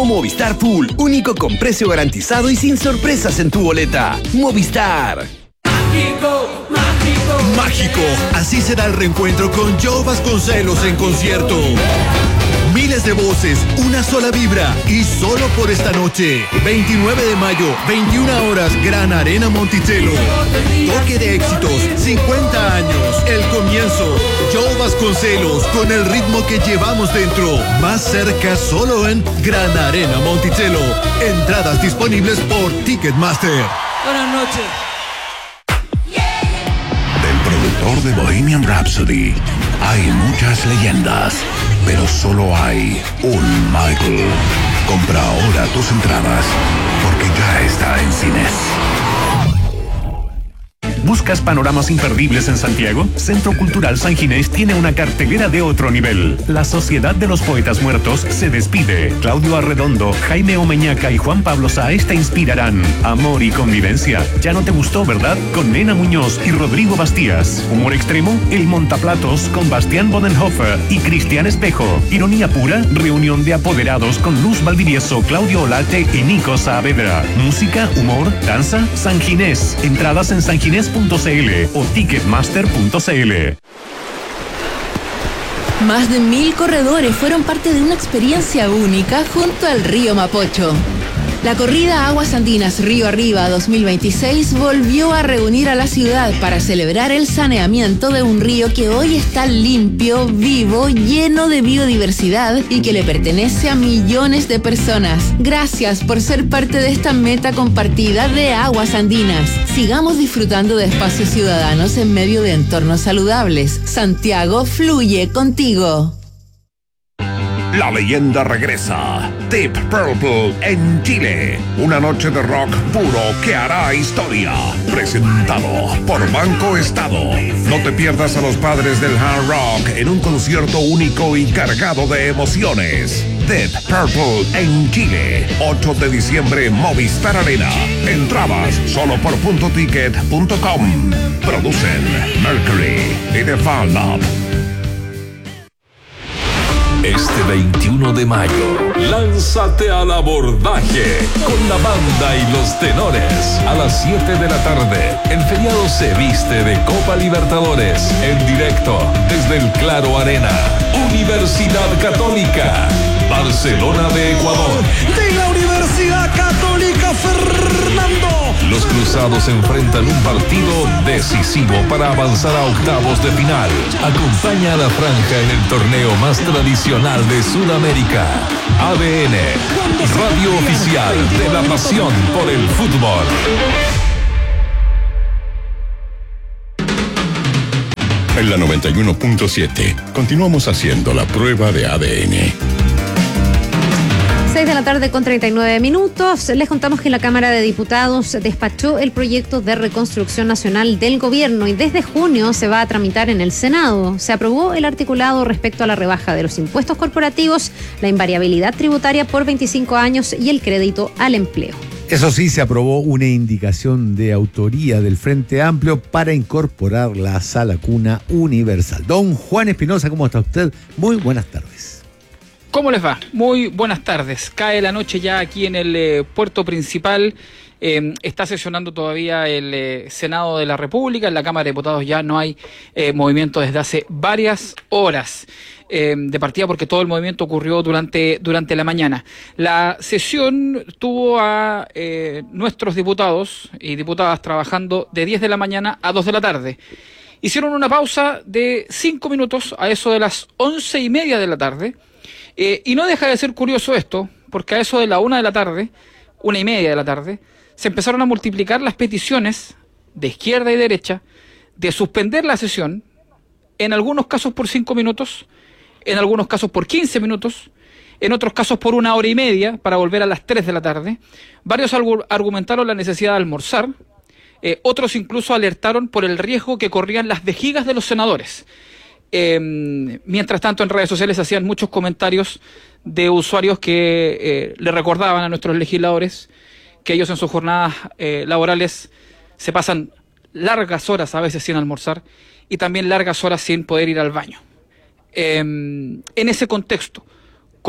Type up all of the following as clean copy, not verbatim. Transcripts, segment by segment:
Llegó Movistar Pool, único con precio garantizado y sin sorpresas en tu boleta. Movistar. Mágico, mágico, mágico. Así será el reencuentro con Joe Vasconcelos en concierto. Miles de voces, una sola vibra y solo por esta noche. 29 de mayo, 21 horas, Gran Arena Monticello. Toque de éxitos, 50 años, el comienzo. Joe Vasconcelos con el ritmo que llevamos dentro. Más cerca solo en Gran Arena Monticello. Entradas disponibles por Ticketmaster. Buenas noches. Del productor de Bohemian Rhapsody hay muchas leyendas, pero solo hay un Michael. Compra ahora tus entradas, porque ya está en cines. ¿Buscas panoramas imperdibles en Santiago? Centro Cultural San Ginés tiene una cartelera de otro nivel. La Sociedad de los Poetas Muertos se despide. Claudio Arredondo, Jaime Omeñaca y Juan Pablo Sáez te inspirarán. Amor y convivencia. Ya no te gustó, ¿verdad? Con Nena Muñoz y Rodrigo Bastías. Humor extremo, El Montaplatos con Bastián Bodenhofer y Cristian Espejo. Ironía pura, reunión de apoderados con Luz Valdivieso, Claudio Olate y Nico Saavedra. Música, humor, danza, San Ginés. Entradas en sanginés.cl o ticketmaster.cl. Más de 1000 corredores fueron parte de una experiencia única junto al río Mapocho. La corrida Aguas Andinas Río Arriba 2026 volvió a reunir a la ciudad para celebrar el saneamiento de un río que hoy está limpio, vivo, lleno de biodiversidad y que le pertenece a millones de personas. Gracias por ser parte de esta meta compartida de Aguas Andinas. Sigamos disfrutando de espacios ciudadanos en medio de entornos saludables. Santiago fluye contigo. La leyenda regresa. Deep Purple en Chile. Una noche de rock puro que hará historia. Presentado por Banco Estado. No te pierdas a los padres del hard rock en un concierto único y cargado de emociones. Deep Purple en Chile. 8 de diciembre, Movistar Arena. Entradas solo por .ticket.com. Producen Mercury y The Fan Lab. Este 21 de mayo, lánzate al abordaje con la banda y los tenores. A las 7 de la tarde, el feriado se viste de Copa Libertadores. En directo, desde el Claro Arena. Universidad Católica, Barcelona de Ecuador. De la Universidad Católica Fernando. Los cruzados enfrentan un partido decisivo para avanzar a octavos de final. Acompaña a la franja en el torneo más tradicional de Sudamérica. ADN, radio oficial de la pasión por el fútbol. En la 91.7 continuamos haciendo la prueba de ADN. 6 de la tarde con 39 minutos. Les contamos que la Cámara de Diputados despachó el proyecto de reconstrucción nacional del gobierno y desde junio se va a tramitar en el Senado. Se aprobó el articulado respecto a la rebaja de los impuestos corporativos, la invariabilidad tributaria por 25 años y el crédito al empleo. Eso sí, se aprobó una indicación de autoría del Frente Amplio para incorporar la sala cuna universal. Don Juan Espinosa, ¿cómo está usted? Muy buenas tardes. ¿Cómo les va? Muy buenas tardes. Cae la noche ya aquí en el puerto principal. Está sesionando todavía el Senado de la República. En la Cámara de Diputados ya no hay movimiento desde hace varias horas. De partida porque todo el movimiento ocurrió durante la mañana. La sesión tuvo a nuestros diputados y diputadas trabajando de 10 de la mañana a 2 de la tarde. Hicieron una pausa de 5 minutos a eso de las 11:30 de la tarde. Y no deja de ser curioso esto, porque a eso de la 1 de la tarde, 1:30 de la tarde, se empezaron a multiplicar las peticiones de izquierda y derecha de suspender la sesión, en algunos casos por 5 minutos, en algunos casos por 15 minutos, en otros casos por 1 hora y media, para volver a las 3 de la tarde. Varios argumentaron la necesidad de almorzar, otros incluso alertaron por el riesgo que corrían las vejigas de los senadores. Mientras tanto, en redes sociales hacían muchos comentarios de usuarios que le recordaban a nuestros legisladores que ellos en sus jornadas laborales se pasan largas horas a veces sin almorzar y también largas horas sin poder ir al baño. En ese contexto, con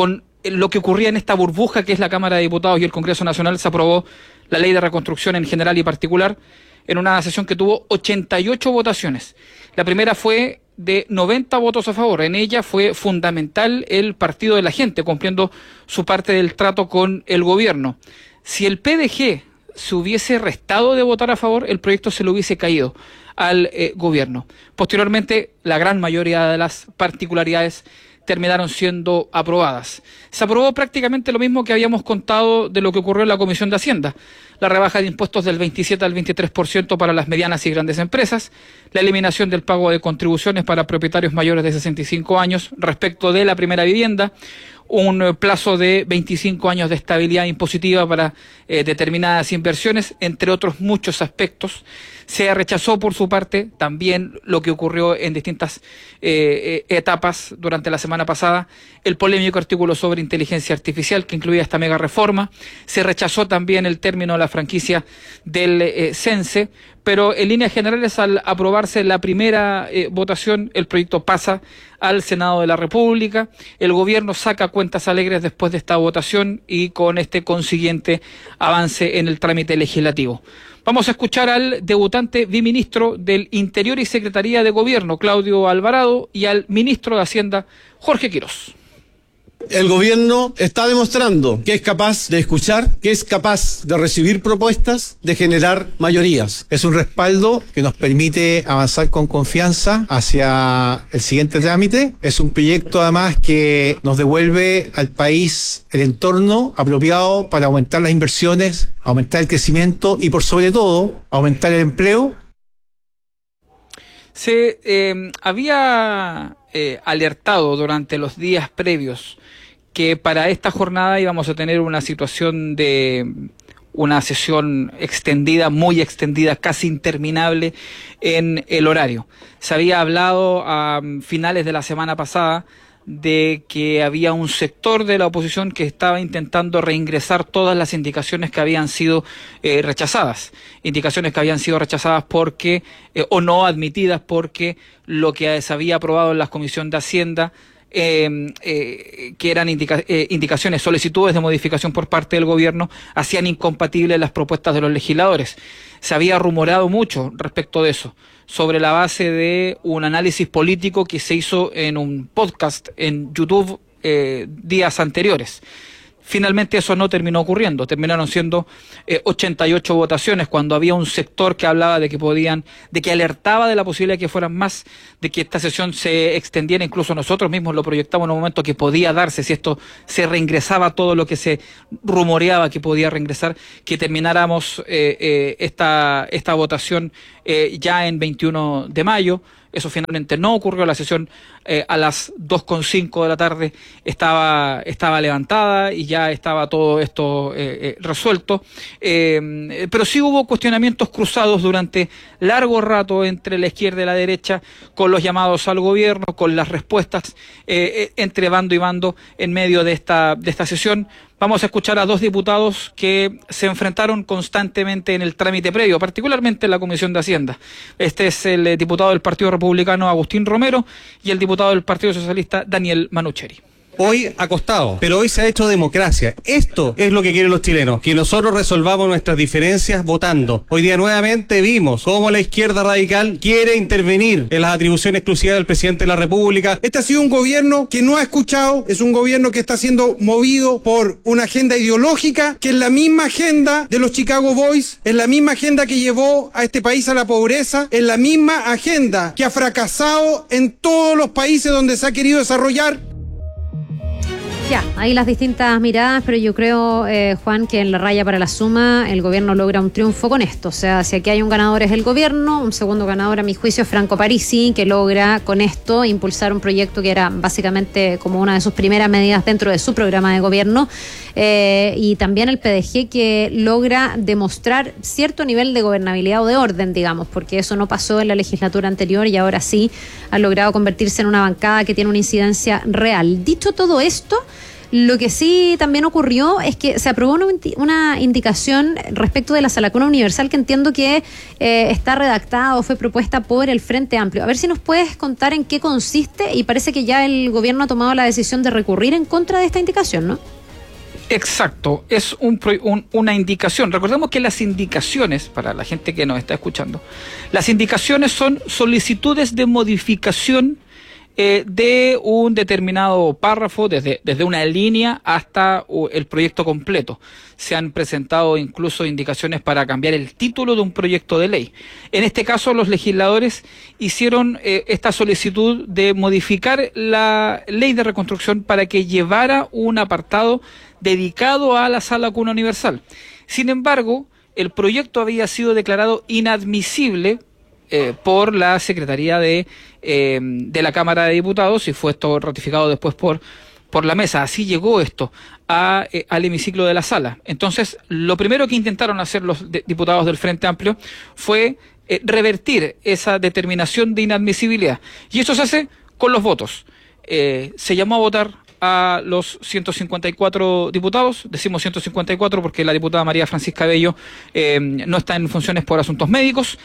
lo que ocurría en esta burbuja que es la Cámara de Diputados y el Congreso Nacional, se aprobó la ley de reconstrucción en general y particular en una sesión que tuvo 88 votaciones. La primera fue de 90 votos a favor. En ella fue fundamental el Partido de la Gente, cumpliendo su parte del trato con el gobierno. Si el PDG se hubiese restado de votar a favor, el proyecto se le hubiese caído al gobierno. Posteriormente, la gran mayoría de las particularidades terminaron siendo aprobadas. Se aprobó prácticamente lo mismo que habíamos contado de lo que ocurrió en la Comisión de Hacienda. La rebaja de impuestos del 27 al 23% para las medianas y grandes empresas, la eliminación del pago de contribuciones para propietarios mayores de 65 años respecto de la primera vivienda, un plazo de 25 años de estabilidad impositiva para determinadas inversiones, entre otros muchos aspectos. Se rechazó por su parte también lo que ocurrió en distintas etapas durante la semana pasada, el polémico artículo sobre inteligencia artificial que incluía esta mega reforma. Se rechazó también el término de la franquicia del CENSE, pero en líneas generales, al aprobarse la primera votación, el proyecto pasa al Senado de la República. El gobierno saca cuentas alegres después de esta votación y con este consiguiente avance en el trámite legislativo. Vamos a escuchar al debutante biministro del Interior y Secretaría de Gobierno, Claudio Alvarado, y al ministro de Hacienda, Jorge Quirós. El gobierno está demostrando que es capaz de escuchar, que es capaz de recibir propuestas, de generar mayorías. Es un respaldo que nos permite avanzar con confianza hacia el siguiente trámite. Es un proyecto además que nos devuelve al país el entorno apropiado para aumentar las inversiones, aumentar el crecimiento y por sobre todo aumentar el empleo. Se había alertado durante los días previos que para esta jornada íbamos a tener una situación de una sesión extendida, muy extendida, casi interminable en el horario. Se había hablado a finales de la semana pasada de que había un sector de la oposición que estaba intentando reingresar todas las indicaciones que habían sido rechazadas. Indicaciones que habían sido rechazadas porque, o no admitidas porque lo que se había aprobado en la Comisión de Hacienda, que eran indicaciones, solicitudes de modificación por parte del gobierno, hacían incompatibles las propuestas de los legisladores. Se había rumorado mucho respecto de eso, sobre la base de un análisis político que se hizo en un podcast en YouTube días anteriores. Finalmente eso no terminó ocurriendo, terminaron siendo 88 votaciones cuando había un sector que hablaba de que alertaba de la posibilidad de que fueran más, de que esta sesión se extendiera, incluso nosotros mismos lo proyectamos en un momento que podía darse, si esto se reingresaba todo lo que se rumoreaba que podía reingresar, que termináramos esta votación ya en 21 de mayo. Eso finalmente no ocurrió. La sesión a las 2:05 de la tarde estaba levantada y ya estaba todo esto resuelto. Pero sí hubo cuestionamientos cruzados durante largo rato entre la izquierda y la derecha, con los llamados al gobierno, con las respuestas entre bando y bando en medio de esta sesión. Vamos a escuchar a dos diputados que se enfrentaron constantemente en el trámite previo, particularmente en la Comisión de Hacienda. Este es el diputado del Partido Republicano, Agustín Romero, y el diputado del Partido Socialista, Daniel Manucheri. Hoy acostado, pero hoy se ha hecho democracia. Esto es lo que quieren los chilenos, que nosotros resolvamos nuestras diferencias votando. Hoy día nuevamente vimos cómo la izquierda radical quiere intervenir en las atribuciones exclusivas del presidente de la República. Este ha sido un gobierno que no ha escuchado, es un gobierno que está siendo movido por una agenda ideológica, que es la misma agenda de los Chicago Boys, es la misma agenda que llevó a este país a la pobreza, es la misma agenda que ha fracasado en todos los países donde se ha querido desarrollar. Ya, hay las distintas miradas, pero yo creo, Juan, que en la raya para la suma el gobierno logra un triunfo con esto. O sea, si aquí hay un ganador es el gobierno, un segundo ganador a mi juicio es Franco Parisi, que logra con esto impulsar un proyecto que era básicamente como una de sus primeras medidas dentro de su programa de gobierno, y también el PDG, que logra demostrar cierto nivel de gobernabilidad o de orden, digamos, porque eso no pasó en la legislatura anterior y ahora sí ha logrado convertirse en una bancada que tiene una incidencia real. Dicho todo esto, Lo que sí también ocurrió es que se aprobó una indicación respecto de la Sala Cuna Universal que entiendo que está redactada o fue propuesta por el Frente Amplio. A ver si nos puedes contar en qué consiste, y parece que ya el gobierno ha tomado la decisión de recurrir en contra de esta indicación, ¿no? Exacto, es una indicación. Recordemos que las indicaciones, para la gente que nos está escuchando, las indicaciones son solicitudes de modificación de un determinado párrafo, desde una línea hasta el proyecto completo. Se han presentado incluso indicaciones para cambiar el título de un proyecto de ley. En este caso, los legisladores hicieron esta solicitud de modificar la ley de reconstrucción para que llevara un apartado dedicado a la Sala Cuna Universal. Sin embargo, el proyecto había sido declarado inadmisible por la Secretaría de la Cámara de Diputados, y fue esto ratificado después por la mesa. Así llegó esto al hemiciclo de la sala. Entonces, lo primero que intentaron hacer los diputados del Frente Amplio fue revertir esa determinación de inadmisibilidad. Y eso se hace con los votos. Se llamó a votar a los 154 diputados, decimos 154 porque la diputada María Francisca Bello no está en funciones por asuntos médicos.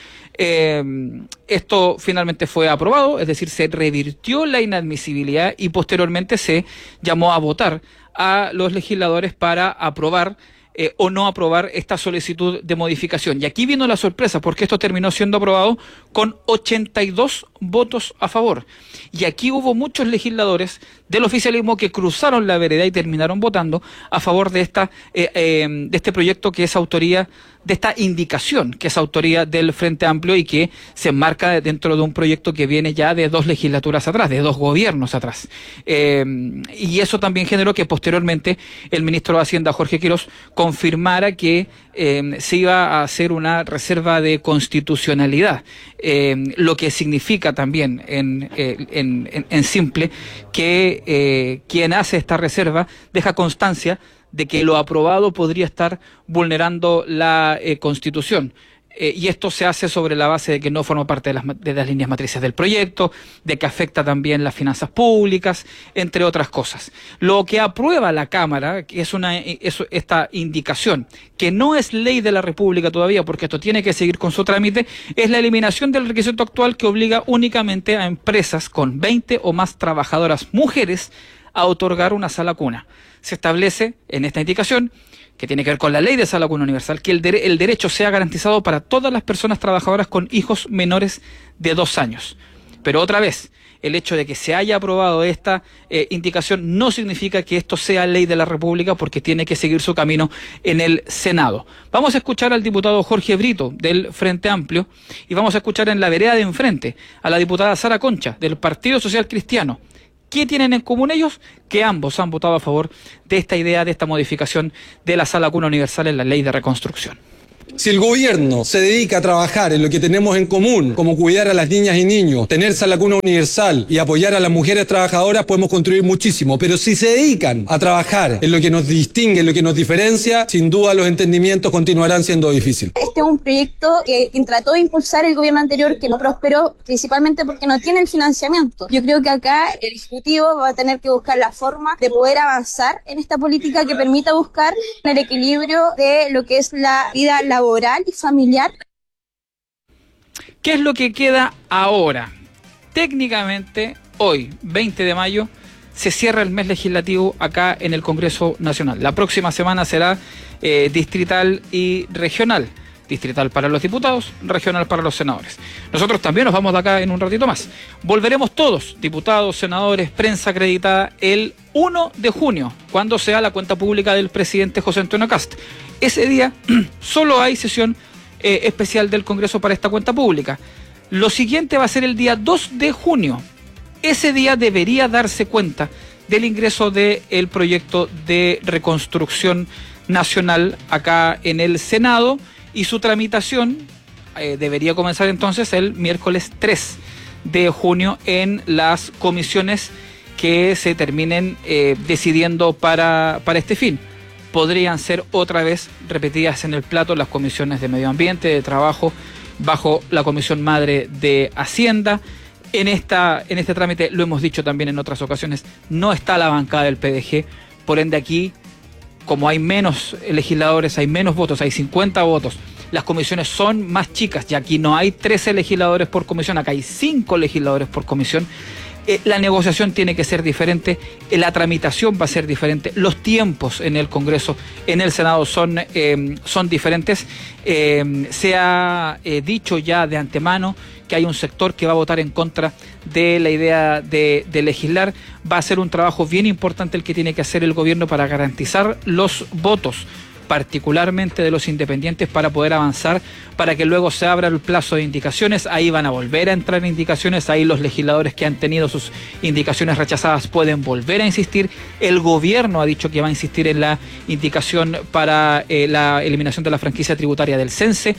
Esto finalmente fue aprobado, es decir, se revirtió la inadmisibilidad y posteriormente se llamó a votar a los legisladores para aprobar o no aprobar esta solicitud de modificación. Y aquí vino la sorpresa, porque esto terminó siendo aprobado con 82 votos a favor. Y aquí hubo muchos legisladores del oficialismo que cruzaron la vereda y terminaron votando a favor de este proyecto que es autoría, de esta indicación que es autoría del Frente Amplio y que se enmarca dentro de un proyecto que viene ya de 2 legislaturas atrás, de 2 gobiernos atrás. Y eso también generó que posteriormente el ministro de Hacienda, Jorge Quiroz, confirmara que se iba a hacer una reserva de constitucionalidad, lo que significa también en simple que quien hace esta reserva deja constancia de que lo aprobado podría estar vulnerando la Constitución. Y esto se hace sobre la base de que no forma parte de las líneas matrices del proyecto, de que afecta también las finanzas públicas, entre otras cosas. Lo que aprueba la Cámara, que es esta indicación, que no es ley de la República todavía, porque esto tiene que seguir con su trámite, es la eliminación del requisito actual que obliga únicamente a empresas con 20 o más trabajadoras mujeres a otorgar una sala cuna. Se establece en esta indicación, que tiene que ver con la ley de Sala Cuna Universal, que el derecho sea garantizado para todas las personas trabajadoras con hijos menores de 2 años. Pero otra vez, el hecho de que se haya aprobado esta indicación no significa que esto sea ley de la República, porque tiene que seguir su camino en el Senado. Vamos a escuchar al diputado Jorge Brito del Frente Amplio y vamos a escuchar en la vereda de enfrente a la diputada Sara Concha del Partido Social Cristiano. ¿Qué tienen en común ellos? Que ambos han votado a favor de esta idea, de esta modificación de la Sala Cuna Universal en la ley de reconstrucción. Si el gobierno se dedica a trabajar en lo que tenemos en común, como cuidar a las niñas y niños, tener Sala Cuna Universal y apoyar a las mujeres trabajadoras, podemos construir muchísimo. Pero si se dedican a trabajar en lo que nos distingue, en lo que nos diferencia, sin duda los entendimientos continuarán siendo difíciles. Este es un proyecto que trató de impulsar el gobierno anterior, que no prosperó, principalmente porque no tiene el financiamiento. Yo creo que acá el Ejecutivo va a tener que buscar la forma de poder avanzar en esta política que permita buscar el equilibrio de lo que es la vida laboral y familiar. ¿Qué es lo que queda ahora? Técnicamente, hoy, 20 de mayo, se cierra el mes legislativo acá en el Congreso Nacional. La próxima semana será distrital y regional. Distrital para los diputados, regional para los senadores. Nosotros también nos vamos de acá en un ratito más. Volveremos todos, diputados, senadores, prensa acreditada, el 1 de junio, cuando sea la cuenta pública del presidente José Antonio Kast. Ese día solo hay sesión especial del Congreso para esta cuenta pública. Lo siguiente va a ser el día 2 de junio. Ese día debería darse cuenta del ingreso del proyecto de reconstrucción nacional acá en el Senado, y su tramitación debería comenzar entonces el miércoles 3 de junio en las comisiones que se terminen decidiendo para este fin. Podrían ser otra vez repetidas en el plato las comisiones de Medio Ambiente, de Trabajo, bajo la Comisión Madre de Hacienda. En este trámite, lo hemos dicho también en otras ocasiones, no está la bancada del PDG, Por ende aquí, como hay menos legisladores, hay menos votos, hay 50 votos, las comisiones son más chicas, y aquí no hay 13 legisladores por comisión, acá hay 5 legisladores por comisión. La negociación tiene que ser diferente, la tramitación va a ser diferente, los tiempos en el Congreso, en el Senado son diferentes. Se ha dicho ya de antemano que hay un sector que va a votar en contra de la idea de legislar. Va a ser un trabajo bien importante el que tiene que hacer el gobierno para garantizar los votos, particularmente de los independientes, para poder avanzar, para que luego se abra el plazo de indicaciones. Ahí van a volver a entrar indicaciones, ahí los legisladores que han tenido sus indicaciones rechazadas pueden volver a insistir. El gobierno ha dicho que va a insistir en la indicación para la eliminación de la franquicia tributaria del CENSE.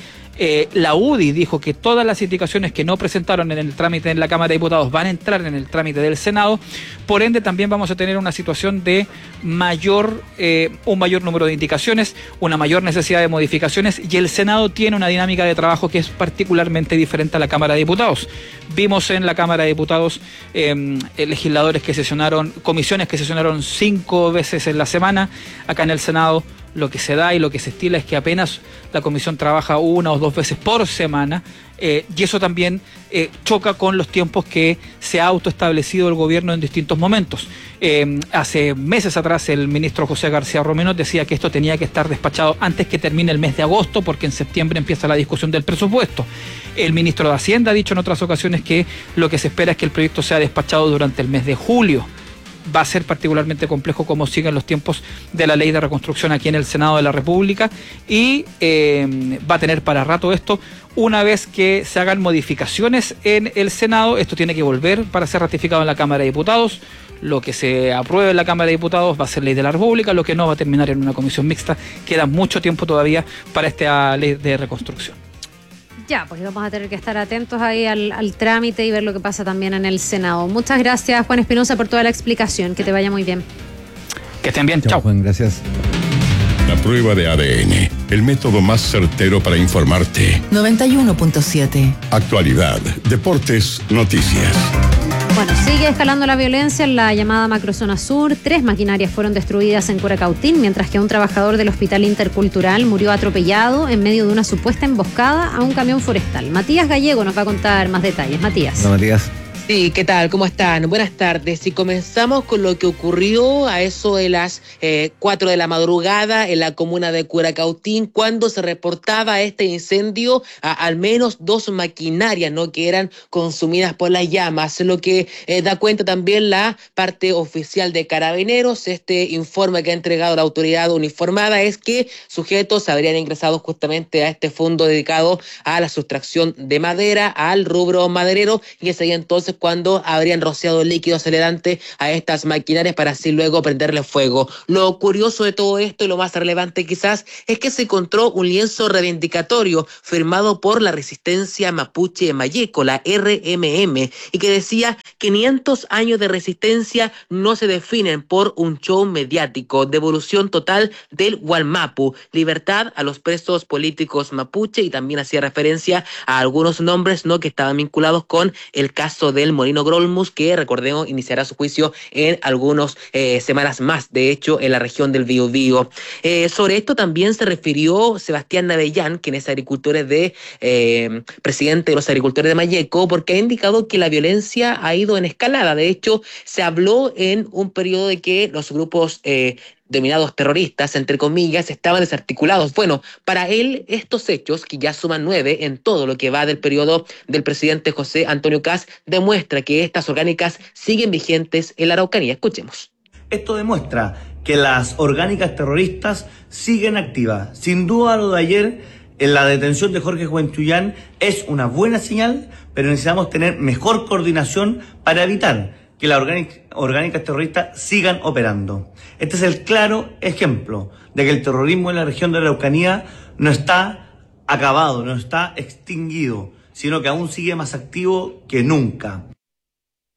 La UDI dijo que todas las indicaciones que no presentaron en el trámite en la Cámara de Diputados van a entrar en el trámite del Senado. Por ende, también vamos a tener una situación de un mayor número de indicaciones, una mayor necesidad de modificaciones, y el Senado tiene una dinámica de trabajo que es particularmente diferente a la Cámara de Diputados. Vimos en la Cámara de Diputados legisladores que sesionaron, comisiones que sesionaron 5 veces en la semana. Acá en el Senado lo que se da y lo que se estila es que apenas la comisión trabaja 1 o 2 veces por semana, y eso también choca con los tiempos que se ha autoestablecido el gobierno en distintos momentos. Hace meses atrás el ministro José García Romero decía que esto tenía que estar despachado antes que termine el mes de agosto, porque en septiembre empieza la discusión del presupuesto. El ministro de Hacienda ha dicho en otras ocasiones que lo que se espera es que el proyecto sea despachado durante el mes de julio. Va a ser particularmente complejo cómo siguen los tiempos de la ley de reconstrucción aquí en el Senado de la República, y va a tener para rato esto. Una vez que se hagan modificaciones en el Senado, esto tiene que volver para ser ratificado en la Cámara de Diputados. Lo que se apruebe en la Cámara de Diputados va a ser ley de la República, lo que no va a terminar en una comisión mixta. Queda mucho tiempo todavía para esta ley de reconstrucción. Ya, pues vamos a tener que estar atentos ahí al trámite y ver lo que pasa también en el Senado. Muchas gracias, Juan Espinosa, por toda la explicación. Que te vaya muy bien. Que estén bien. Chao. Juan, gracias. La prueba de ADN, el método más certero para informarte. 91.7. Actualidad, deportes, noticias. Bueno, sigue escalando la violencia en la llamada macrozona sur. 3 maquinarias fueron destruidas en Curacautín, mientras que un trabajador del Hospital Intercultural murió atropellado en medio de una supuesta emboscada a un camión forestal. Matías Gallego nos va a contar más detalles. Matías. Hola, Matías. Sí, ¿qué tal? ¿Cómo están? Buenas tardes. Y comenzamos con lo que ocurrió a eso de las 4 de la madrugada en la comuna de Curacautín, cuando se reportaba este incendio a al menos 2 maquinarias, ¿no?, que eran consumidas por las llamas, lo que da cuenta también la parte oficial de Carabineros. Este informe que ha entregado la autoridad uniformada es que sujetos habrían ingresado justamente a este fondo dedicado a la sustracción de madera, al rubro maderero, y es ahí entonces cuando habrían rociado líquido acelerante a estas maquinarias para así luego prenderle fuego. Lo curioso de todo esto, y lo más relevante quizás, es que se encontró un lienzo reivindicatorio firmado por la Resistencia Mapuche Mayeco, la RMM, y que decía: 500 años de resistencia no se definen por un show mediático, devolución total del Gualmapu, libertad a los presos políticos mapuche, y también hacía referencia a algunos nombres, ¿no?, que estaban vinculados con el caso del Molino Grolmus, que recordemos iniciará su juicio en algunas semanas más, de hecho en la región del Biobío. Sobre esto también se refirió Sebastián Navellán, quien es presidente de los agricultores de Mayeco, porque ha indicado que la violencia ha ido en escalada. De hecho, se habló en un periodo de que los grupos denominados terroristas, entre comillas, estaban desarticulados. Bueno, para él estos hechos, que ya suman 9 en todo lo que va del periodo del presidente José Antonio Kast, demuestra que estas orgánicas siguen vigentes en la Araucanía. Escuchemos. Esto demuestra que las orgánicas terroristas siguen activas. Sin duda lo de ayer en la detención de Jorge Huenchuyán es una buena señal, pero necesitamos tener mejor coordinación para evitar que las orgánicas terroristas sigan operando. Este es el claro ejemplo de que el terrorismo en la región de la Araucanía no está acabado, no está extinguido, sino que aún sigue más activo que nunca.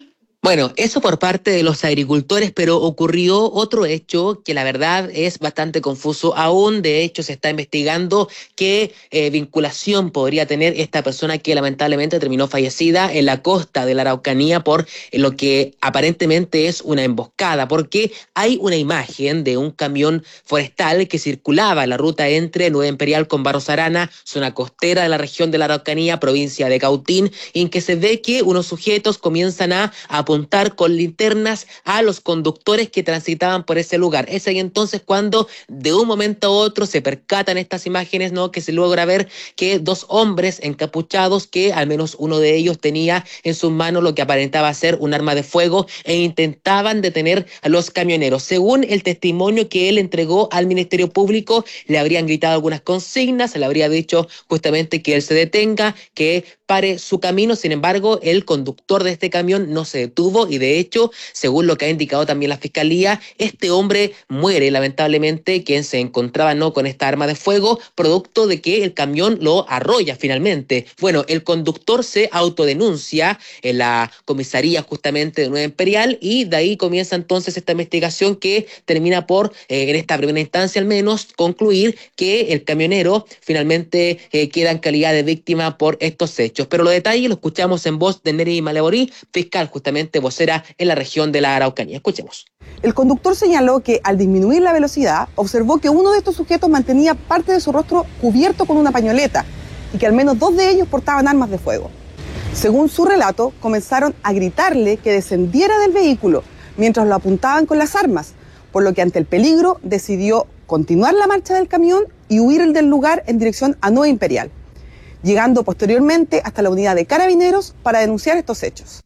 Bueno, eso por parte de los agricultores, pero ocurrió otro hecho que la verdad es bastante confuso aún. De hecho, se está investigando qué vinculación podría tener esta persona que lamentablemente terminó fallecida en la costa de la Araucanía por lo que aparentemente es una emboscada, porque hay una imagen de un camión forestal que circulaba en la ruta entre Nueva Imperial con Barros Arana, zona costera de la región de la Araucanía, provincia de Cautín, en que se ve que unos sujetos comienzan a apuntar con linternas a los conductores que transitaban por ese lugar. Es ahí entonces cuando de un momento a otro se percatan estas imágenes, ¿no? Que se logra ver que dos hombres encapuchados, que al menos uno de ellos tenía en sus manos lo que aparentaba ser un arma de fuego e intentaban detener a los camioneros. Según el testimonio que él entregó al Ministerio Público, le habrían gritado algunas consignas, se le habría dicho justamente que él se detenga, que pare su camino. Sin embargo, el conductor de este camión no se detuvo y de hecho, según lo que ha indicado también la Fiscalía, este hombre muere lamentablemente, quien se encontraba no con esta arma de fuego, producto de que el camión lo arrolla finalmente. Bueno, el conductor se autodenuncia en la comisaría justamente de Nueva Imperial y de ahí comienza entonces esta investigación que termina por, en esta primera instancia al menos, concluir que el camionero finalmente queda en calidad de víctima por estos hechos. Pero los detalles los escuchamos en voz de Neri Malevorí, fiscal justamente vocera en la región de la Araucanía. Escuchemos. El conductor señaló que al disminuir la velocidad observó que uno de estos sujetos mantenía parte de su rostro cubierto con una pañoleta y que al menos dos de ellos portaban armas de fuego. Según su relato, comenzaron a gritarle que descendiera del vehículo mientras lo apuntaban con las armas, por lo que ante el peligro decidió continuar la marcha del camión y huir del lugar en dirección a Nueva Imperial, llegando posteriormente hasta la unidad de Carabineros para denunciar estos hechos.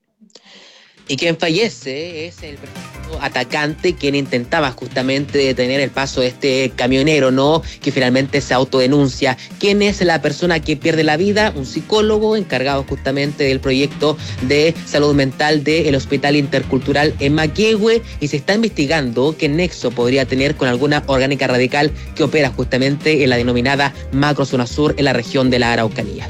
Y quien fallece es el atacante, quien intentaba justamente detener el paso de este camionero, ¿no? Que finalmente se autodenuncia. ¿Quién es la persona que pierde la vida? Un psicólogo encargado justamente del proyecto de salud mental del Hospital Intercultural en Maquehue, y se está investigando qué nexo podría tener con alguna orgánica radical que opera justamente en la denominada Macrozona Sur en la región de la Araucanía.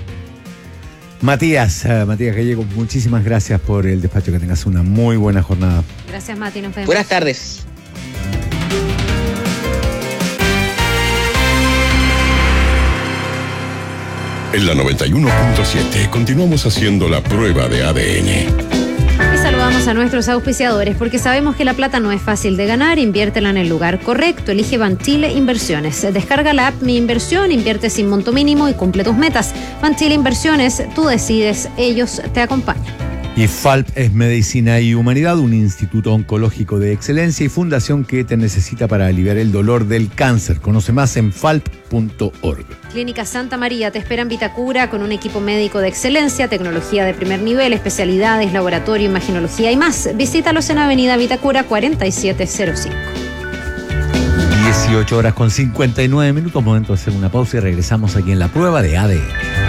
Matías Gallego, muchísimas gracias por el despacho. Que tengas una muy buena jornada. Gracias, Mati. Nos vemos. Buenas tardes. En la 91.7 continuamos haciendo la prueba de ADN. Y saludamos a nuestros auspiciadores porque sabemos que la plata no es fácil de ganar. Inviértela en el lugar correcto. Elige Banchile Inversiones. Descarga la app Mi Inversión, invierte sin monto mínimo y cumple tus metas. Banchile Inversiones, tú decides, ellos te acompañan. Y FALP es Medicina y Humanidad, un instituto oncológico de excelencia y fundación que te necesita para aliviar el dolor del cáncer. Conoce más en falp.org. Clínica Santa María te espera en Vitacura con un equipo médico de excelencia, tecnología de primer nivel, especialidades, laboratorio, imaginología y más. Visítalos en Avenida Vitacura 4705. 18:59. Momento de hacer una pausa y regresamos aquí en la prueba de ADN.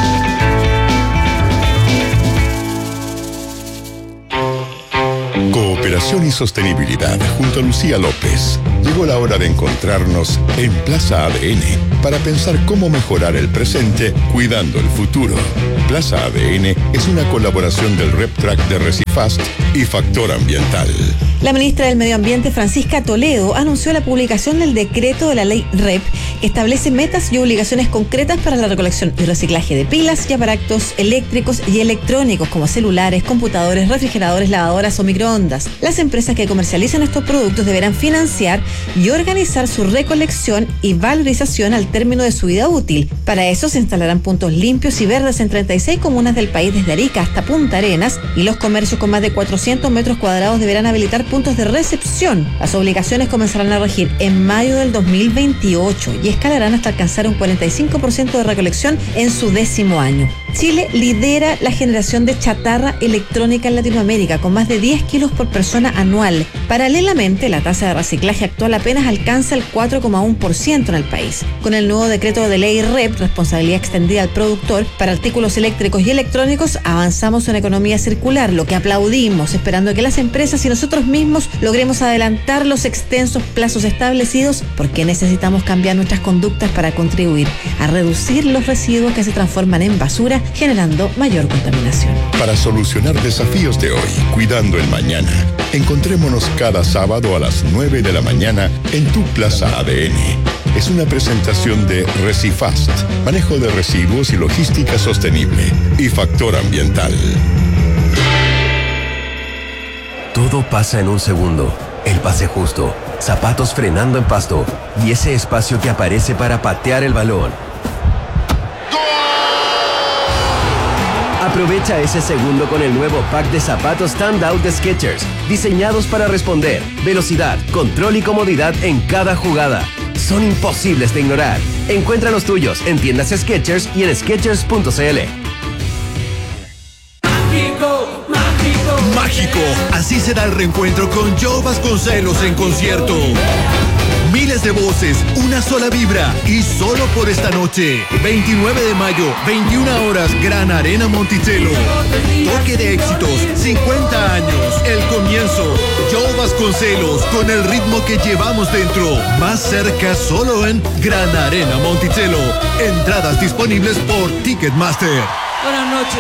Cooperación y sostenibilidad junto a Lucía López. Llegó la hora de encontrarnos en Plaza ADN para pensar cómo mejorar el presente cuidando el futuro. Plaza ADN es una colaboración del RepTrack de Recifast y Factor Ambiental. La ministra del Medio Ambiente, Francisca Toledo, anunció la publicación del decreto de la ley REP, que establece metas y obligaciones concretas para la recolección y reciclaje de pilas y aparatos eléctricos y electrónicos como celulares, computadores, refrigeradores, lavadoras o microondas. Las empresas que comercializan estos productos deberán financiar y organizar su recolección y valorización al término de su vida útil. Para eso se instalarán puntos limpios y verdes en 36 comunas del país, desde Arica hasta Punta Arenas, y los comercios con más de 400 metros cuadrados deberán habilitar puntos de recepción. Las obligaciones comenzarán a regir en mayo del 2028 y escalarán hasta alcanzar un 45% de recolección en su 10º año. Chile lidera la generación de chatarra electrónica en Latinoamérica, con más de 10 kilos por persona anual. Paralelamente, la tasa de reciclaje actual apenas alcanza el 4,1% en el país. Con el nuevo decreto de ley REP, responsabilidad extendida al productor, para artículos eléctricos y electrónicos, avanzamos en economía circular, lo que aplaudimos, esperando que las empresas y nosotros mismos logremos adelantar los extensos plazos establecidos, porque necesitamos cambiar nuestras conductas para contribuir a reducir los residuos que se transforman en basura generando mayor contaminación. Para solucionar desafíos de hoy, cuidando el mañana, encontrémonos cada sábado a las 9 de la mañana en tu Plaza ADN. Es una presentación de Recifast, manejo de residuos y logística sostenible, y Factor Ambiental. Todo pasa en un segundo. El pase justo, zapatos frenando en pasto y ese espacio que aparece para patear el balón. Aprovecha ese segundo con el nuevo pack de zapatos Standout de Skechers, diseñados para responder, velocidad, control y comodidad en cada jugada. Son imposibles de ignorar. Encuentra los tuyos en tiendas Skechers y en Skechers.cl. Mágico, así será el reencuentro con Joe Vasconcelos en concierto. Miles de voces, una sola vibra y solo por esta noche. 29 de mayo, 21 horas, Gran Arena Monticello. Toque de éxitos, 50 años, el comienzo. Joe Vasconcelos con el ritmo que llevamos dentro. Más cerca solo en Gran Arena Monticello. Entradas disponibles por Ticketmaster. Buenas noches.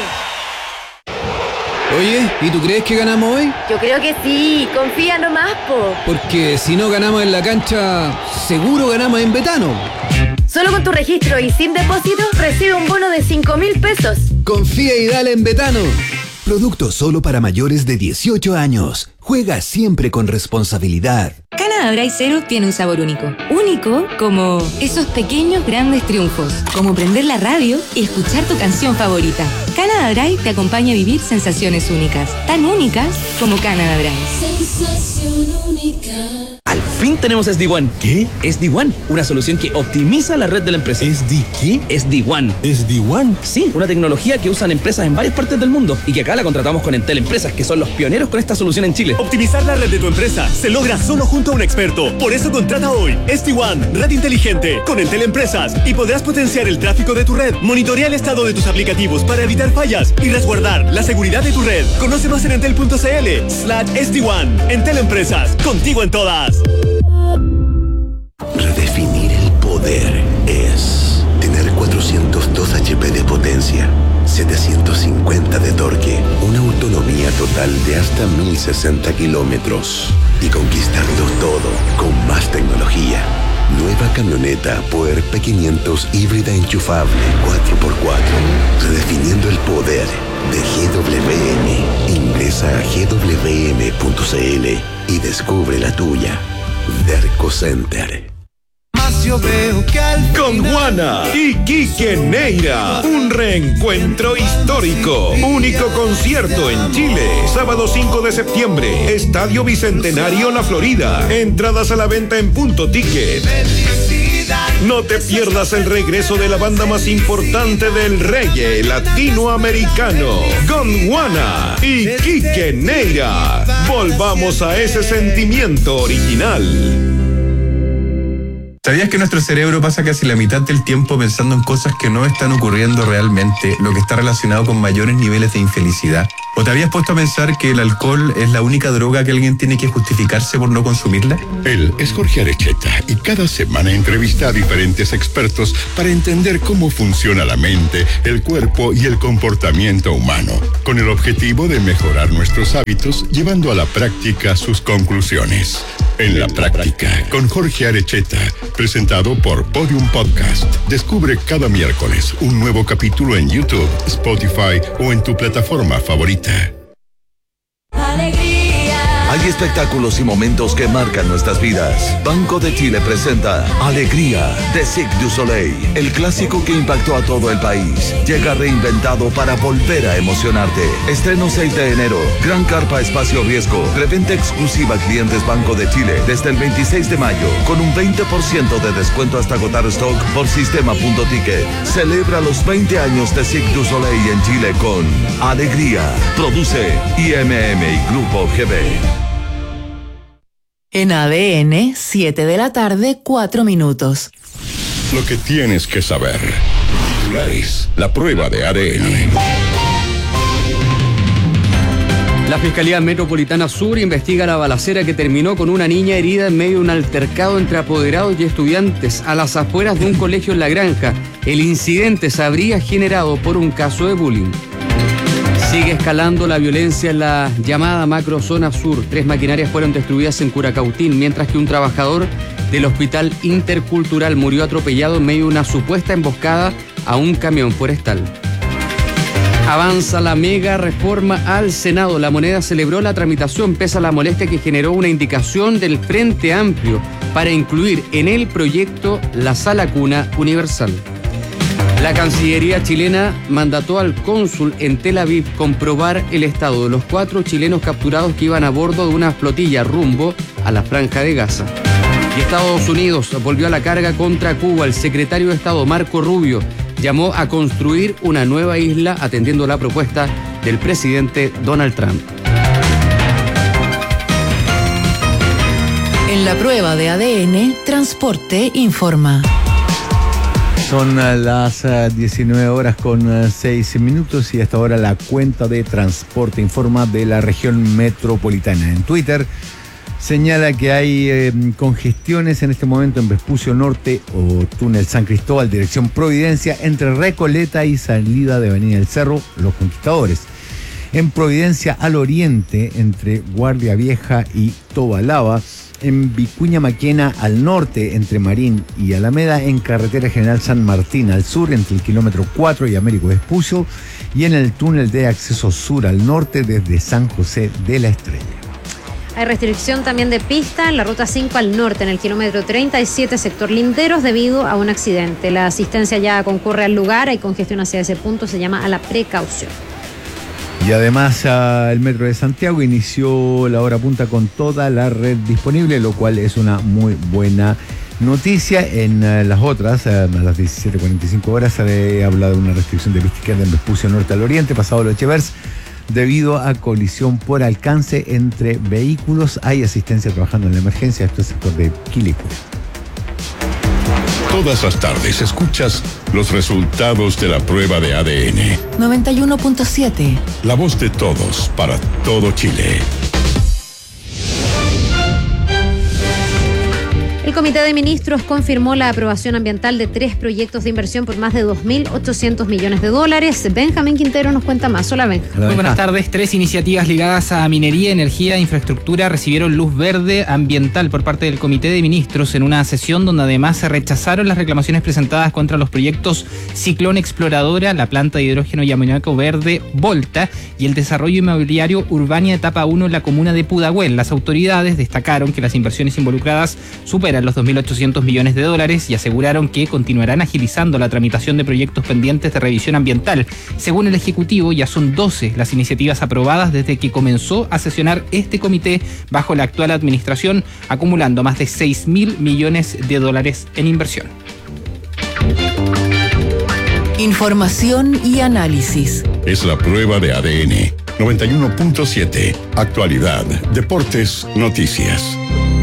Oye, ¿y tú crees que ganamos hoy? Yo creo que sí, confía nomás, po. Porque si no ganamos en la cancha, seguro ganamos en Betano. Solo con tu registro y sin depósito, recibe un bono de 5.000 pesos. Confía y dale en Betano. Producto solo para mayores de 18 años. Juega siempre con responsabilidad. Canada Dry Zero tiene un sabor único. Único como esos pequeños grandes triunfos. Como prender la radio y escuchar tu canción favorita. Canada Dry te acompaña a vivir sensaciones únicas. Tan únicas como Canada Dry. Sensación única. Al fin tenemos SD-WAN. ¿Qué? SD-WAN, una solución que optimiza la red de la empresa. ¿SD qué? SD-WAN. ¿SD-WAN? Sí, una tecnología que usan empresas en varias partes del mundo y que acá la contratamos con Entel Empresas, que son los pioneros con esta solución en Chile. Optimizar la red de tu empresa se logra solo junto a un experto. Por eso contrata hoy SD-WAN, red inteligente, con Entel Empresas y podrás potenciar el tráfico de tu red, monitorear el estado de tus aplicativos para evitar fallas y resguardar la seguridad de tu red. Conoce más en entel.cl/SD-WAN. Entel Empresas, contigo en todas. Redefinir el poder es tener 402 HP de potencia, 750 de torque, una autonomía total de hasta 1060 kilómetros y conquistarlo todo con más tecnología. Nueva camioneta Power P500 híbrida enchufable 4x4. Redefiniendo el poder de GWM. Ingresa a gwm.cl y descubre la tuya. Derco Center. Con Juana y Quique Neira, un reencuentro histórico. Único concierto en Chile. Sábado 5 de septiembre, Estadio Bicentenario La Florida. Entradas a la venta en Punto Ticket. No te pierdas el regreso de la banda más importante del reggae latinoamericano, Gondwana y Quique Neira. Volvamos a ese sentimiento original. ¿Sabías que nuestro cerebro pasa casi la mitad del tiempo pensando en cosas que no están ocurriendo realmente, lo que está relacionado con mayores niveles de infelicidad? ¿O te habías puesto a pensar que el alcohol es la única droga que alguien tiene que justificarse por no consumirla? Él es Jorge Arecheta y cada semana entrevista a diferentes expertos para entender cómo funciona la mente, el cuerpo y el comportamiento humano, con el objetivo de mejorar nuestros hábitos, llevando a la práctica sus conclusiones. En la práctica, con Jorge Arecheta, presentado por Podium Podcast. Descubre cada miércoles un nuevo capítulo en YouTube, Spotify o en tu plataforma favorita. Hay espectáculos y momentos que marcan nuestras vidas. Banco de Chile presenta Alegría de Cirque du Soleil, el clásico que impactó a todo el país. Llega reinventado para volver a emocionarte. Estreno 6 de enero. Gran carpa espacio riesgo. Reventa exclusiva a clientes Banco de Chile desde el 26 de mayo con un 20% de descuento hasta agotar stock por sistema.ticket. Celebra los 20 años de Cirque du Soleil en Chile con Alegría. Produce IMM y Grupo GB. En ADN, 7 de la tarde, 4 minutos. Lo que tienes que saber. La prueba de ADN. La Fiscalía Metropolitana Sur investiga la balacera que terminó con una niña herida en medio de un altercado entre apoderados y estudiantes a las afueras de un colegio en La Granja. El incidente se habría generado por un caso de bullying. Sigue escalando la violencia en la llamada macrozona sur. 3 maquinarias fueron destruidas en Curacautín, mientras que un trabajador del Hospital Intercultural murió atropellado en medio de una supuesta emboscada a un camión forestal. Avanza la mega reforma al Senado. La Moneda celebró la tramitación pese a la molestia que generó una indicación del Frente Amplio para incluir en el proyecto la sala cuna universal. La Cancillería chilena mandató al cónsul en Tel Aviv comprobar el estado de los 4 chilenos capturados que iban a bordo de una flotilla rumbo a la Franja de Gaza. Y Estados Unidos volvió a la carga contra Cuba. El secretario de Estado, Marco Rubio, llamó a construir una nueva isla atendiendo la propuesta del presidente Donald Trump. En la prueba de ADN, Transporte informa. Son las 19 horas con 6 minutos y hasta ahora la cuenta de Transporte informa de la región metropolitana. En Twitter señala que hay congestiones en este momento en Vespucio Norte o Túnel San Cristóbal, dirección Providencia, entre Recoleta y salida de Avenida del Cerro, Los Conquistadores. En Providencia al oriente, entre Guardia Vieja y Tobalaba. En Vicuña Maquena al norte, entre Marín y Alameda. En Carretera General San Martín al sur, entre el kilómetro 4 y Américo Vespucio. Y en el túnel de acceso sur al norte, desde San José de la Estrella. Hay restricción también de pista en la ruta 5 al norte, en el kilómetro 37, sector Linderos, debido a un accidente. La asistencia ya concurre al lugar, hay congestión hacia ese punto, se llama a la precaución. Y además el Metro de Santiago inició la hora punta con toda la red disponible, lo cual es una muy buena noticia. En las otras, a las 17:45 horas, se habla de una restricción de pista izquierda en Vespucio Norte al oriente, pasado los Echevers, debido a colisión por alcance entre vehículos. Hay asistencia trabajando en la emergencia. Esto es el sector de Quilicura. Todas las tardes escuchas los resultados de la prueba de ADN. 91.7. La voz de todos para todo Chile. El Comité de Ministros confirmó la aprobación ambiental de 3 proyectos de inversión por más de 2.800 millones de dólares. Benjamín Quintero nos cuenta más. Hola, Benjamín. Muy buenas tardes. 3 iniciativas ligadas a minería, energía e infraestructura recibieron luz verde ambiental por parte del Comité de Ministros en una sesión donde además se rechazaron las reclamaciones presentadas contra los proyectos Ciclón Exploradora, la planta de hidrógeno y amoníaco verde Volta y el desarrollo inmobiliario Urbania etapa 1 en la comuna de Pudahuel. Las autoridades destacaron que las inversiones involucradas superan los 2.800 millones de dólares y aseguraron que continuarán agilizando la tramitación de proyectos pendientes de revisión ambiental. Según el Ejecutivo, ya son 12 las iniciativas aprobadas desde que comenzó a sesionar este comité bajo la actual administración, acumulando más de 6.000 millones de dólares en inversión. Información y análisis. Es la prueba de ADN. 91.7. Actualidad, deportes, noticias.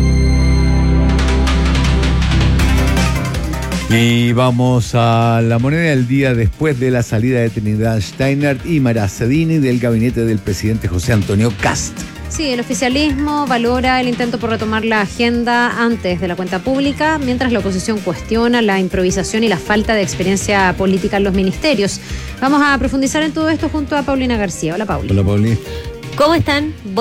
Y vamos a la moneda del día después de la salida de Trinidad Steiner y Mara Cedini del gabinete del presidente José Antonio Kast. Sí, el oficialismo valora el intento por retomar la agenda antes de la cuenta pública, mientras la oposición cuestiona la improvisación y la falta de experiencia política en los ministerios. Vamos a profundizar en todo esto junto a Paulina García. Hola, Pauli. Hola, Pauli. ¿Cómo están?